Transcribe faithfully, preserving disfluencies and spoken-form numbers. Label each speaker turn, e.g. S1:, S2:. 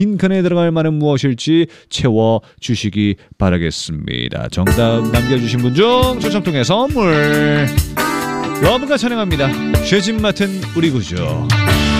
S1: 빈칸에 들어갈 만한 무엇일지 채워주시기 바라겠습니다. 정답 남겨주신 분 중 추첨 통해 선물 러브가 찬양합니다. 죄짐 맡은 우리 구주.